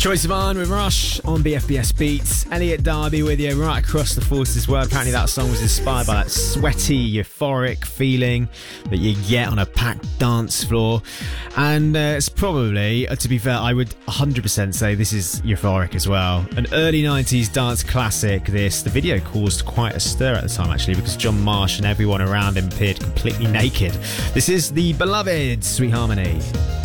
Choice of Iron with Rush on BFBS Beats. Elliot Darby with you right across the Forces world. Apparently that song was inspired by that sweaty, euphoric feeling that you get on a packed dance floor. And it's probably, to be fair, I would 100% say this is euphoric as well. An early 90s dance classic, this. The video caused quite a stir at the time, actually, because John Marsh and everyone around him appeared completely naked. This is the beloved Sweet Harmony.